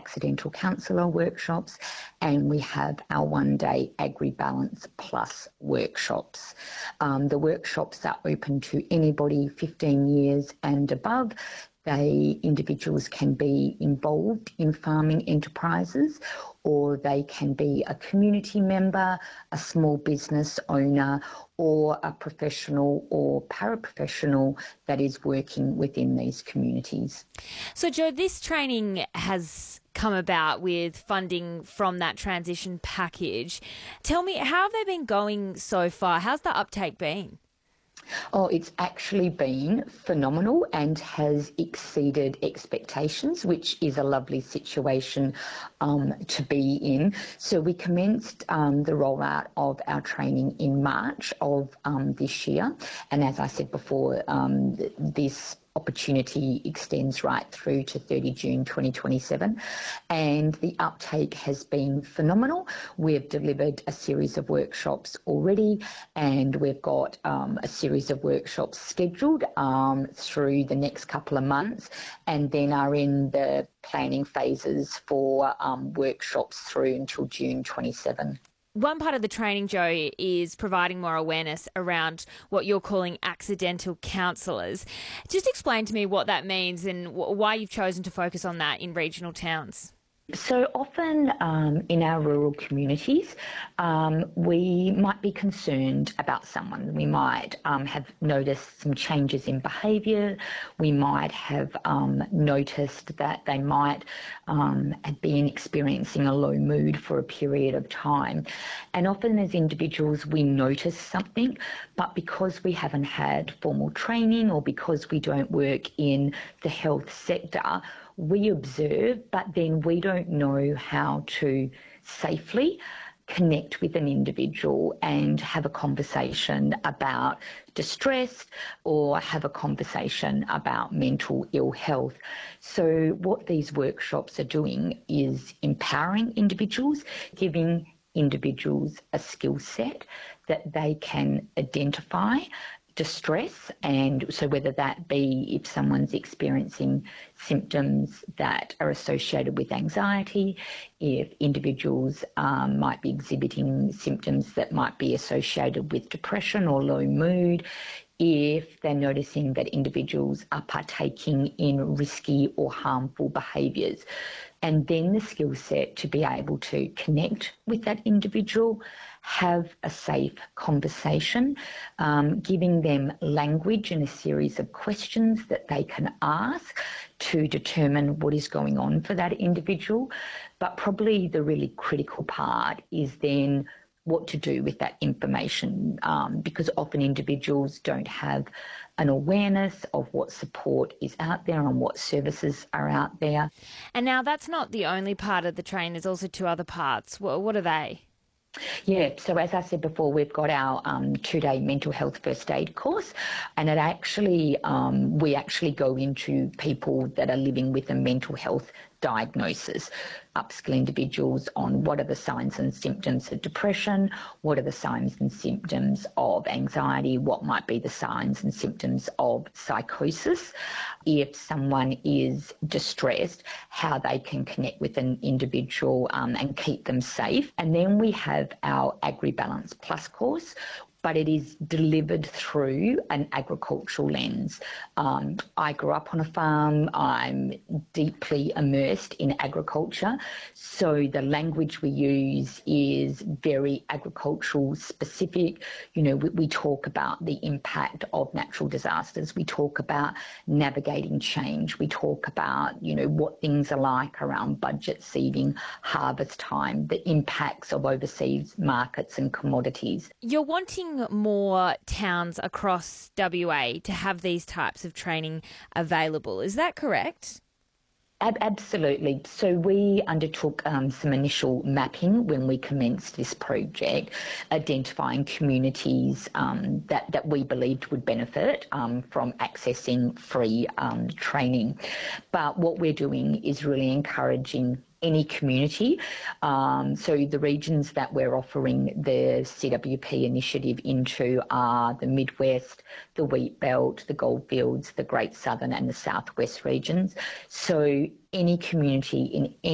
accidental counsellor workshops, and we have our one-day AgriBalance Plus workshops. The workshops are open to anybody 15 years and above. Individuals can be involved in farming enterprises, or they can be a community member, a small business owner, or a professional or paraprofessional that is working within these communities. So, Jo, this training has come about with funding from that transition package. Tell me, how have they been going so far? How's the uptake been? Oh, it's actually been phenomenal and has exceeded expectations, which is a lovely situation to be in. So we commenced the rollout of our training in March of this year. And as I said before, this opportunity extends right through to 30 June 2027, and the uptake has been phenomenal. We've delivered a series of workshops already, and we've got a series of workshops scheduled through the next couple of months, and then are in the planning phases for workshops through until June 27. One part of the training, Jo, is providing more awareness around what you're calling accidental counsellors. Just explain to me what that means and why you've chosen to focus on that in regional towns. So often in our rural communities, we might be concerned about someone. We might have noticed some changes in behaviour. We might have noticed that they might have been experiencing a low mood for a period of time. And often as individuals, we notice something, but because we haven't had formal training or because we don't work in the health sector, we observe, but then we don't know how to safely connect with an individual and have a conversation about distress or have a conversation about mental ill health. So what these workshops are doing is empowering individuals, giving individuals a skill set that they can identify distress, and so whether that be if someone's experiencing symptoms that are associated with anxiety, if individuals might be exhibiting symptoms that might be associated with depression or low mood, if they're noticing that individuals are partaking in risky or harmful behaviours. And then the skill set to be able to connect with that individual, have a safe conversation, giving them language and a series of questions that they can ask to determine what is going on for that individual. But probably the really critical part is then what to do with that information, because often individuals don't have an awareness of what support is out there and what services are out there. And now that's not the only part of the training, there's also two other parts. What are they? Yeah, so as I said before, we've got our 2-day mental health first aid course, and it actually we actually go into people that are living with a mental health diagnosis, upskill individuals on what are the signs and symptoms of depression, what are the signs and symptoms of anxiety, what might be the signs and symptoms of psychosis. If someone is distressed, how they can connect with an individual and keep them safe. And then we have our AgriBalance Plus course, but it is delivered through an agricultural lens. I grew up on a farm. I'm deeply immersed in agriculture. So the language we use is very agricultural specific. You know, we talk about the impact of natural disasters. We talk about navigating change. We talk about, you know, what things are like around budget seeding, harvest time, the impacts of overseas markets and commodities. You're wanting more towns across WA to have these types of training available. Is that correct? Absolutely. So we undertook some initial mapping when we commenced this project, identifying communities that we believed would benefit from accessing free training. But what we're doing is really encouraging any community. So the regions that we're offering the CWP initiative into are the Midwest, the Wheat Belt, the Goldfields, the Great Southern and the Southwest regions. So any community in